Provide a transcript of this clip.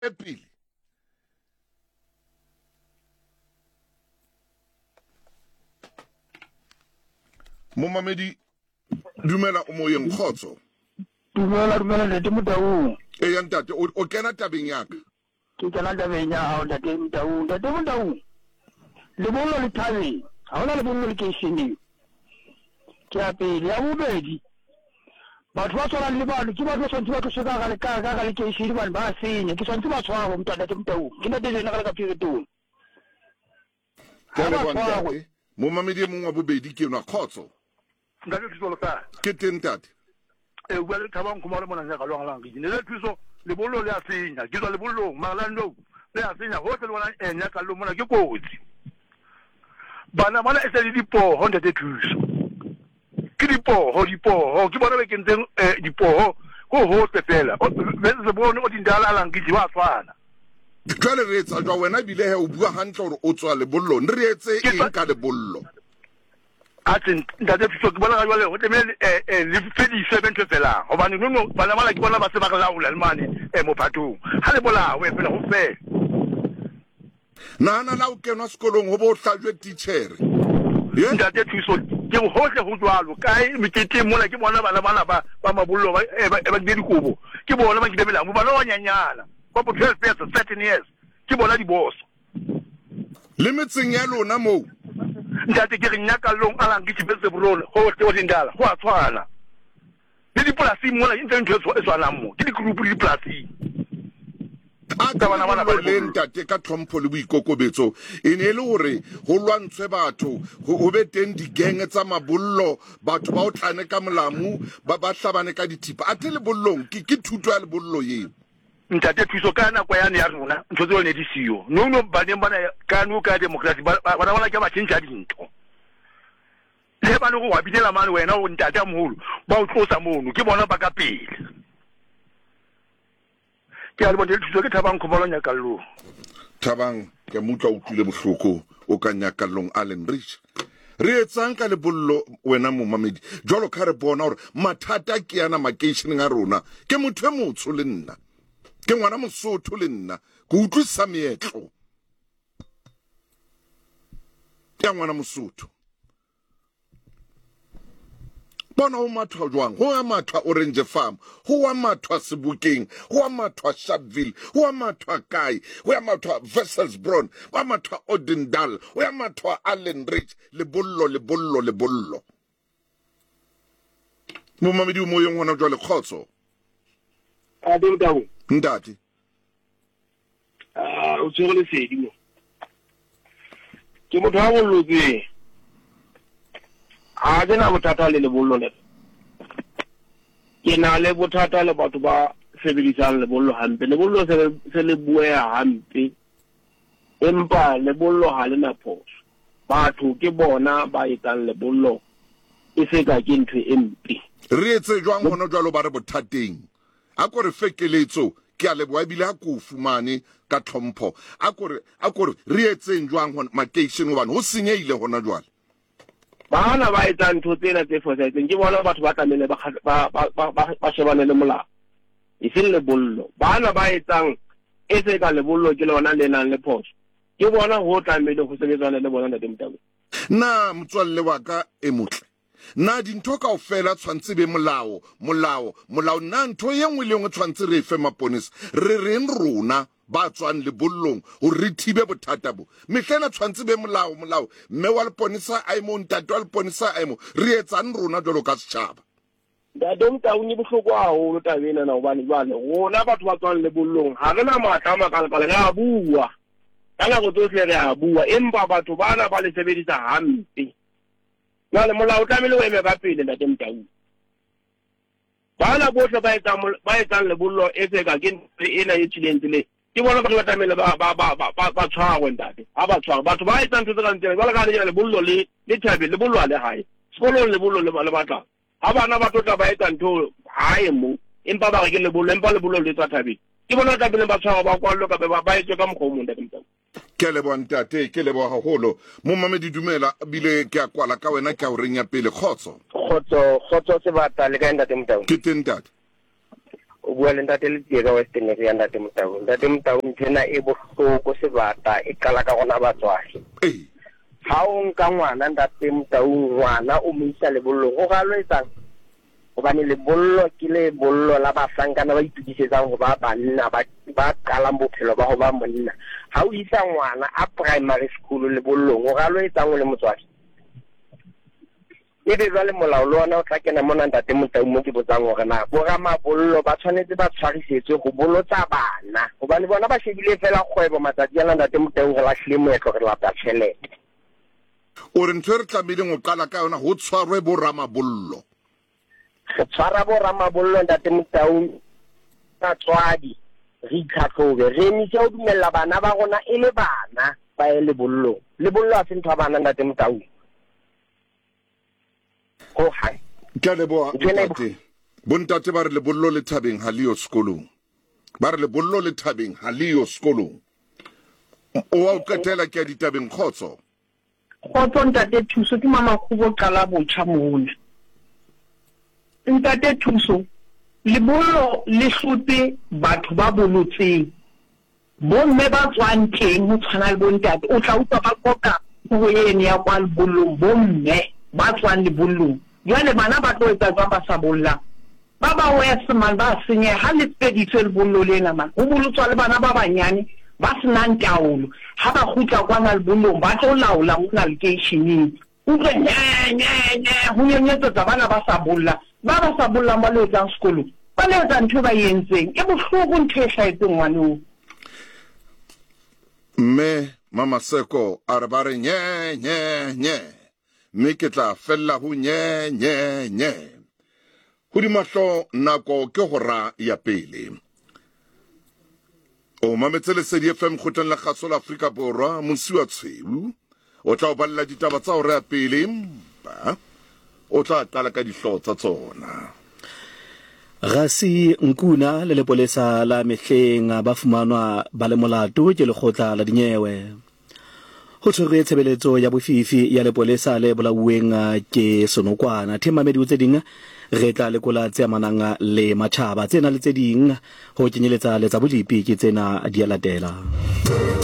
epile Momamedi dumela o moyeng khotso dumela le Motau e ya ntate o kena tabeng yaka ke kana tabeng ya hao ntate Motau le bolo le thabeng ha hona le bolo le keishene ke a pele ya bobedi batho ba tshwana le batho ke batho tshwantse ba tshwaka ga le ka le keishene ba senya ke tshwantse ba tshwara ntate Motau ke ntate jena ka phire tong ka le bontate Momamedi mongwe wa bobedi ke nwa khotso ngale tsolo ka ke tentate e bua le thabang khumalo mona nya ka lwang ke ne le thuso le bollo le a senya ke tswa le bollo malando le a senya ho tle le bona enya ka lo mona ke kotsi bana bana e se le dipoho ntate thuso ke dipoho ke bona be kentseng dipoho go ho tefela be se bone o dindala lang ke di wa tshwana jwale re etsa jwa wena bile he o bua hantle hore o tswa le bollo re etse eng ka le bollo atin ntate thuso ke bona ga jwale ho temele le fedise bentse fela hobane no bana bana ke bona ba se ba laula le mane mo phatong ha le bolawe fela ho fela nana la o kenwa sekolong ho bo hlajwe teacher ntate thuso ke hohle ho jwalo kae mekete mona ke bona bana ba mabollo ba di dikobo ke bona ba kidebela mo bana wa nyanyana kwa po 12 years 13 years ke bona di boss le metseng ya lona mo ntate ke re nyaka long alang ke tshebetse borona ho tle o dindala ho a tshwana le di polasi mona ntse ntho e tshwana mo ke di group di polasi ka bana le ntate ka tlhompho le boikokobetso e ne le hore ho lwantshwe batho ho be teng digenge tsa mabollo batho ba o tlane ka molamu ba hlabane ka dithipa a le bollong ke thuto ya le bollo yeo ntate thuso ka nako ya ne ya rona ntho tse ne di siyo no baneng bana ka no ka democracy bana ke ba tshintja dintho le bana go wa bidela mane wena o ntate a moholo ba o tlosa mono ke bona ba ka pele ke a le bona thuso ke thabang khomolo nya kallo thabang ke mutla o tlile bohloko o ka nya kallong Allen Rich re etsang ka le bollo wena Momamedi jwalo ka re bona hore mathata ke yana makeisheneng a rona ke motho e motsho le nna ke ngwana Mosotho le nna go utlwisa meetlo ya ngwana Mosotho bona ho mathwa jwang ho a mathwa Orange Farm ho a mathwa Sebokeng ho a mathwa Sharpeville ho a mathwa kae ho a mathwa Wesselsbron ho a mathwa Odendal ho a mathwa Allen Rich le bollo Momamedi o moyeng hona jwa le khotso a di Motau ndati o tsere le sedi mo ke motho a bollotse a tsena bothata le bollo le ke na le bothata le batho ba sebedisang le bollo hampe le bollo se le buea hampe empa le bollo ha le na phoso batho ke bona ba etsang le bollo e se ka ke ntwe empe re etse jwang hona jwalo ba re bothateng a ko re fekeletso ke a leboa bile a ko fumane ka tlhompho a ko re re etseng jwang hona makeishene hobane ho senyeile hona jwale bana ba etsa ntho tsena tse fosetseng ke bona batho ba tlamele ba shebane le molao e seng le bollo bana ba etsang e se ka le bollo ke lona le nang le phoso ke bona ho tlamele ho sebetsana le bona ntate Motau na motswalle wa ka e motle na dintho kaofela tshwantse be molao na ntho ye nngwe le nngwe tshwantse re fe maponesa re reng rona ba tswang le bollong ho re thibe bothata bo mehlena tshwantse be molao mme wa leponesa a imo ntate wa leponesa a imo re etsang rona jwalo ka setjhaba ntate Motau ni bohloko haholo tabena na hobane jwale rona batho ba tswang le bollong ha re na matla makalakala re a bua ka nako tsohle re a bua empa batho bana ba le sebedisa hampe jwale molao tlamehile o eme ka pele ntate Motau bana bohle ba etsang lebollo e se ka ke ena e tshileng le ke bona batho ba tlamehile ba tshwarwe ntate ha ba tshwarwe batho ba etsang ntho tse ka ntseng jwale ka le lebollo le thabile lebollo a le hae sekolong lebollo le batla ha bana ba tlotla ba etsa ntho hae mo empa ba re ke lebollo empa lebollo le tsa thabile ke bona tlamehile ba tshwarwa ba kwallo ka ba etse ka mokgwa o mo ntate Motau ke leboa ntate ke leboa haholo Momamedi dumela bile ke a kwala ka wena ke a o renya pele khotso se batla le ka ntate Motau ke teng ntate o bua le ntate le ka Western area ntate Motaung tena e bohloko sebata e kala ka gona batswadi ha o nka ngwana ntate Motaung ngwana o mo isa lebollong o ga lo etsang gobane lebollo ke lebollo la bahlankana ba itukisetsang go ba banna ba qalang bophelo ba go ba monna ha o isa ngwana a primary school lebollong o ga lo etsang le motswadi e be jwale molao le ona o tla kena mona ntate Motaung mo ke botsang gore na bo ramabollo ba tshwanetse ba tshwarisetswe go bolotsa bana gobane bona ba shebile fela kgwebo matsatsi a ntate Motaung re lahlile moetlo re lata tšhelete o re ntho re tlamehileng go qala ka yona go tshwarwe bo ramabollo go tshwara bo ramabollo ntate Motaung batswadi re itlhatlhobe re emise o dumella bana ba rona e le bana ba e lebollo a se ntho a bana ntate Motaung go hai ke leboa bontate ba re lebollo le thabeng ha le yo sekolong ba re lebollo le thabeng ha le yo sekolong o wa o qetela ke ditabeng khotso ntate Thuso ke mama khubo qala botjha mona ntate Thuso lebollo le hlotse batho ba bolotseng bomme ba tswang teng ho tshwana le bontate o tla utlwa ba koka go yene ya kwa lebollong bomme ba tswang lebollong jwale bana ba tlo etsa ba sa bolla ba ba wese man ba senye ha le peditse lebollo lena man ho bolotswa le bana ba banyane ba senang taolo ha ba khutla kwa na lebollong ba tlo laola mona locationeng utlwe ho nyenyetsa bana ba sa bolla ba le tsang sekolo ba le tsang ntho ba yentseng e bohloko ntho e hlaetseng ngwanong mme mama Seko a re ba re nye mme ke tla fella ho nye ho di mahlo nako ke hora ya pele o mametse le Lesedi FM khoteng la kgaso la Afrika Borwa mosi wa tshweu o tla o balla ditaba tsa hora ya pele o tla qala ka dihlo tsa tsona Gasi Nkuna le lepolesa la Mehleng ba fumanwa ba le molato ke lekgotla la dinyewe ho tshwere tshebeletso ya bofifi ya lepolesa le bolauweng ke Sonokwana themamedi o tse ding re tla lekola tse amanang le matjhaba tsena le tse ding ho kenyeletsa letsa bodipi ke tsena di a latela